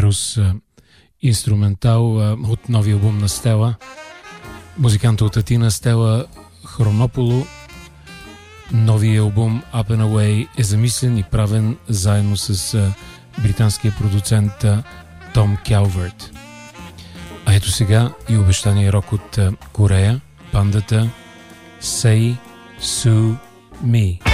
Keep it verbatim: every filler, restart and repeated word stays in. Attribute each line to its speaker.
Speaker 1: блюз инструментал от новия албум на Стела. Музиканта от Атина Стела Хронополо. Новия албум Up and Away е замислен и правен заедно с британския продуцент Том Калверт. А ето сега и обещания рок от Корея, бандата Say Sue Me.